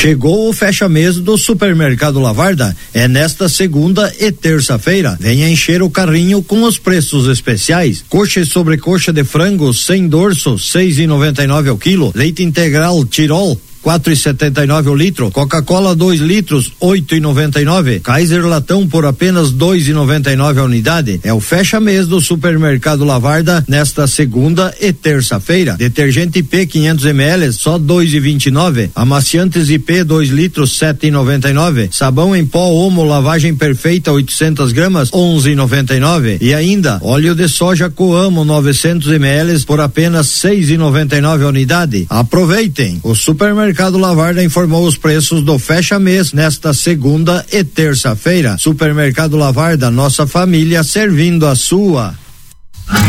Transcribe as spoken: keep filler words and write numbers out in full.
Chegou o fecha-mês do Supermercado Lavarda. É nesta segunda e terça-feira. Venha encher o carrinho com os preços especiais. Coxa e sobrecoxa de frango sem dorso, seis e noventa e nove ao quilo. Leite integral Tirol, quatro e setenta e nove o litro. Coca-Cola dois litros, oito e noventa e nove. Kaiser latão por apenas dois e noventa e nove a unidade. É o fecha-mês do Supermercado Lavarda nesta segunda e terça-feira. Detergente I P quinhentos mililitros só dois e vinte e nove. Amaciantes I P dois litros, sete e noventa e nove. Sabão em pó Omo lavagem perfeita oitocentas gramas, onze e noventa e nove. E ainda óleo de soja Coamo novecentos mililitros por apenas seis e noventa e nove a unidade. Aproveitem. O Supermercado O Mercado Lavarda informou os preços do fecha-mês nesta segunda e terça-feira. Supermercado Lavarda, nossa família servindo a sua.